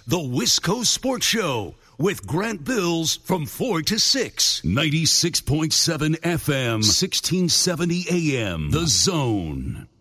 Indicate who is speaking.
Speaker 1: the Wisco Sports Show with Grant Bills from 4 to 6. 96.7 FM, 1670 AM. The Zone.